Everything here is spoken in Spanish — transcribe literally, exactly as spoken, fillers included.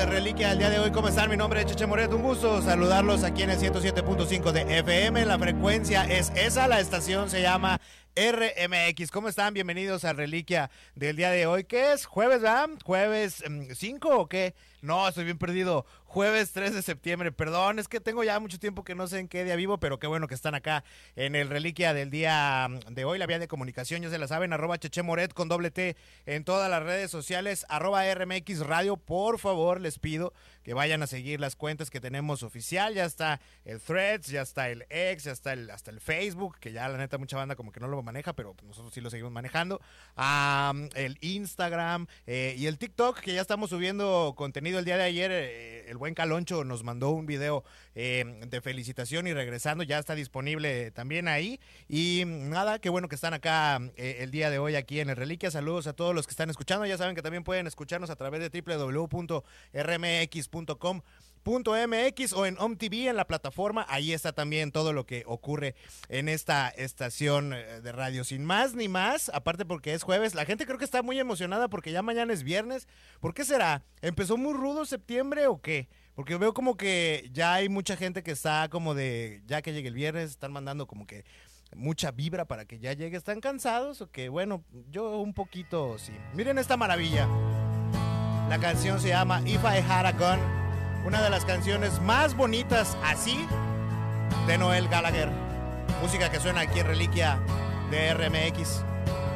de Reliquia el día de hoy. ¿Cómo están? Mi nombre es Cheche Moret. Un gusto saludarlos aquí en el ciento siete punto cinco de F M. La frecuencia es esa. La estación se llama R M X. ¿Cómo están? Bienvenidos a Reliquia del día de hoy. ¿Qué es? ¿Jueves, verdad? ¿Jueves cinco o qué? No, estoy bien perdido. Jueves tres de septiembre. Perdón, es que tengo ya mucho tiempo que no sé en qué día vivo, pero qué bueno que están acá en el Reliquia del día de hoy. La vía de comunicación, ya se la saben, arroba Cheche Moret con doble T en todas las redes sociales, arroba R M X Radio. Por favor, les pido que vayan a seguir las cuentas que tenemos oficial. Ya está el Threads, ya está el X, ya está el, hasta el Facebook, que ya la neta mucha banda como que no lo maneja, pero nosotros sí lo seguimos manejando. Um, el Instagram eh, y el TikTok, que ya estamos subiendo contenido. El día de ayer eh, el buen Caloncho nos mandó un video eh, de felicitación y regresando, ya está disponible también ahí. Y nada, qué bueno que están acá eh, el día de hoy aquí en el Reliquia. Saludos a todos los que están escuchando. Ya saben que también pueden escucharnos a través de doble u doble u doble u punto r m x punto com punto m x o en Home T V, en la plataforma. Ahí está también todo lo que ocurre en esta estación de radio. Sin más ni más, aparte porque es jueves, la gente creo que está muy emocionada porque ya mañana es viernes. ¿Por qué será? ¿Empezó muy rudo septiembre o qué? Porque veo como que ya hay mucha gente que está como de, ya que llegue el viernes, están mandando como que mucha vibra para que ya llegue. ¿Están cansados o qué? Bueno, yo un poquito sí. Miren esta maravilla. La canción se llama If I Had a Gun, una de las canciones más bonitas así de Noel Gallagher. Música que suena aquí en Reliquia de R M X.